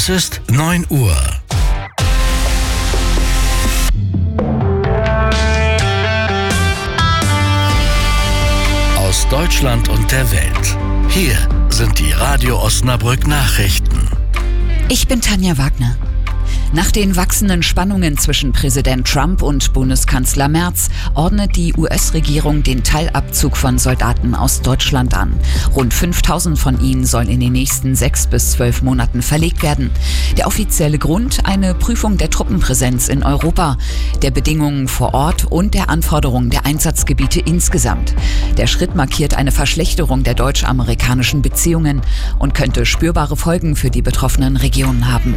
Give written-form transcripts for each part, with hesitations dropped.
Es ist 9 Uhr. Aus Deutschland und der Welt. Hier sind die Radio Osnabrück Nachrichten. Ich bin Tanja Wagner. Nach den wachsenden Spannungen zwischen Präsident Trump und Bundeskanzler Merz ordnet die US-Regierung den Teilabzug von Soldaten aus Deutschland an. Rund 5.000 von ihnen sollen in den nächsten 6 bis 12 Monaten verlegt werden. Der offizielle Grund: eine Prüfung der Truppenpräsenz in Europa, der Bedingungen vor Ort und der Anforderungen der Einsatzgebiete insgesamt. Der Schritt markiert eine Verschlechterung der deutsch-amerikanischen Beziehungen und könnte spürbare Folgen für die betroffenen Regionen haben.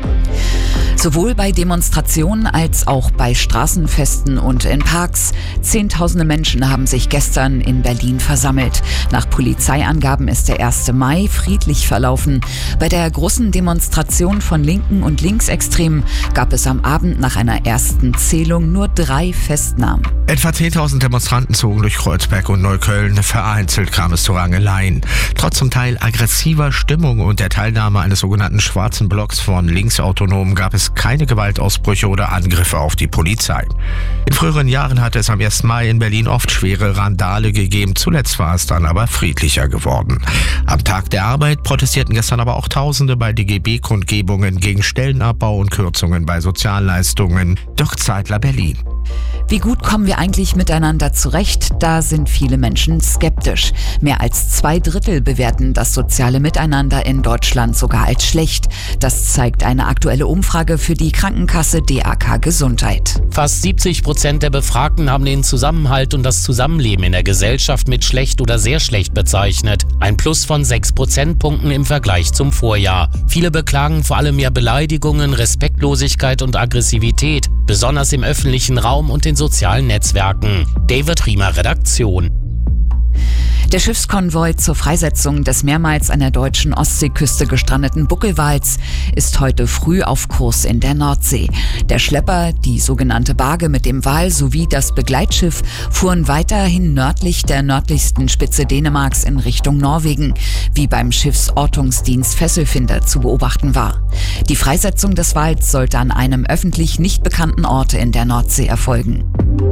Sowohl bei Demonstrationen als auch bei Straßenfesten und in Parks. Zehntausende Menschen haben sich gestern in Berlin versammelt. Nach Polizeiangaben ist der 1. Mai friedlich verlaufen. Bei der großen Demonstration von Linken und Linksextremen gab es am Abend nach einer ersten Zählung nur 3 Festnahmen. Etwa 10.000 Demonstranten zogen durch Kreuzberg und Neukölln. Vereinzelt kam es zu Rangeleien. Trotz zum Teil aggressiver Stimmung und der Teilnahme eines sogenannten schwarzen Blocks von Linksautonomen gab es keine Gewaltausbrüche oder Angriffe auf die Polizei. In früheren Jahren hatte es am 1. Mai in Berlin oft schwere Randale gegeben. Zuletzt war es dann aber friedlicher geworden. Am Tag der Arbeit protestierten gestern aber auch Tausende bei DGB-Kundgebungen gegen Stellenabbau und Kürzungen bei Sozialleistungen. Dirk Zeitler, Berlin. Wie gut kommen wir eigentlich miteinander zurecht? Da sind viele Menschen skeptisch. Mehr als 2/3 bewerten das soziale Miteinander in Deutschland sogar als schlecht. Das zeigt eine aktuelle Umfrage für die Krankenkasse DAK Gesundheit. Fast 70% der Befragten haben den Zusammenhalt und das Zusammenleben in der Gesellschaft mit schlecht oder sehr schlecht bezeichnet. Ein Plus von 6 Prozentpunkten im Vergleich zum Vorjahr. Viele beklagen vor allem mehr Beleidigungen, Respektlosigkeit und Aggressivität, besonders im öffentlichen Raum und in sozialen Netzwerken. David Riemer, Redaktion. Der Schiffskonvoi zur Freisetzung des mehrmals an der deutschen Ostseeküste gestrandeten Buckelwals ist heute früh auf Kurs in der Nordsee. Der Schlepper, die sogenannte Barge mit dem Wal sowie das Begleitschiff fuhren weiterhin nördlich der nördlichsten Spitze Dänemarks in Richtung Norwegen, wie beim Schiffsortungsdienst Fesselfinder zu beobachten war. Die Freisetzung des Wals sollte an einem öffentlich nicht bekannten Ort in der Nordsee erfolgen.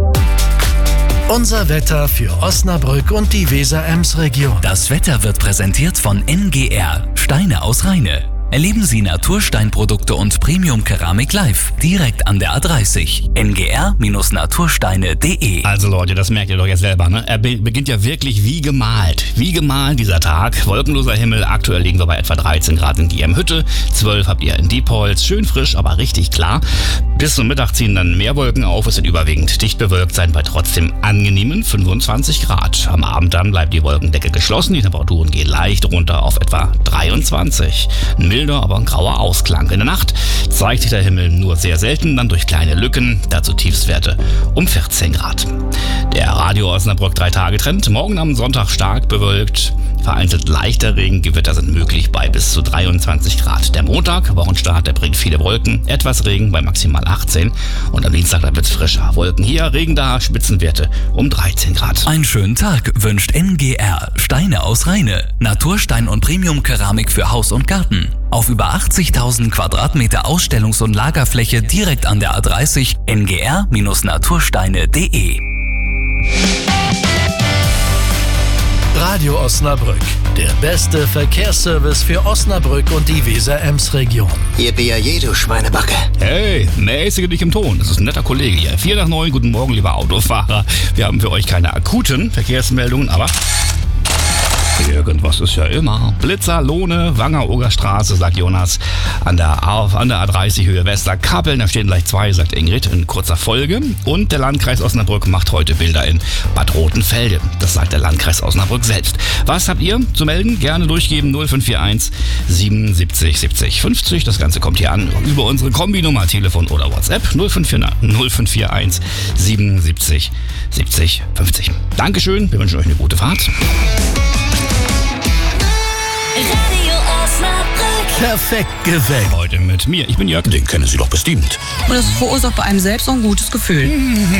Unser Wetter für Osnabrück und die Weser-Ems-Region. Das Wetter wird präsentiert von NGR, Steine aus Rheine. Erleben Sie Natursteinprodukte und Premium-Keramik live, direkt an der A30. ngr-natursteine.de. Also Leute, das merkt ihr doch jetzt selber, ne? Er beginnt ja wirklich wie gemalt. Wie gemalt dieser Tag. Wolkenloser Himmel, aktuell liegen wir bei etwa 13 Grad in Diemen-Hütte. 12 habt ihr in Diepholz. Schön frisch, aber richtig klar. Bis zum Mittag ziehen dann mehr Wolken auf. Es wird überwiegend dicht bewölkt sein bei trotzdem angenehmen 25 Grad. Am Abend dann bleibt die Wolkendecke geschlossen. Die Temperaturen gehen leicht runter auf etwa 23. Aber ein grauer Ausklang. In der Nacht zeigt sich der Himmel nur sehr selten, dann durch kleine Lücken, dazu Tiefstwerte um 14 Grad. Der Radio Osnabrück 3-Tage-Trend. Morgen am Sonntag stark bewölkt. Vereinzelt leichter Regengewitter sind möglich bei bis zu 23 Grad. Der Montag, Wochenstart, der bringt viele Wolken, etwas Regen bei maximal 18. Und am Dienstag wird es frischer. Wolken hier, Regen da, Spitzenwerte um 13 Grad. Einen schönen Tag wünscht NGR, Steine aus Rheine. Naturstein und Premium-Keramik für Haus und Garten. Auf über 80.000 Quadratmeter Ausstellungs- und Lagerfläche direkt an der A30. ngr-natursteine.de. Radio Osnabrück, der beste Verkehrsservice für Osnabrück und die Weser-Ems-Region. Yippie, du Schweinebacke. Hey, mäßige dich im Ton. Das ist ein netter Kollege hier. 8:45, guten Morgen, lieber Autofahrer. Wir haben für euch keine akuten Verkehrsmeldungen, aber irgendwas ist ja immer. Blitzer, Lohne, Wangerooger Straße, sagt Jonas. An der A30 Höhe Westerkappeln, da stehen gleich 2, sagt Ingrid, in kurzer Folge. Und der Landkreis Osnabrück macht heute Bilder in Bad Rotenfelde. Das sagt der Landkreis Osnabrück selbst. Was habt ihr zu melden? Gerne durchgeben 0541 77 70 50. Das Ganze kommt hier an über unsere Kombinummer, Telefon oder WhatsApp 0541 77 70 50. Dankeschön, wir wünschen euch eine gute Fahrt. Radio Osnabrück. Perfekt geweckt. Heute mit mir. Ich bin Jörg. Den kennen Sie doch bestimmt. Und das verursacht bei einem selbst auch ein gutes Gefühl.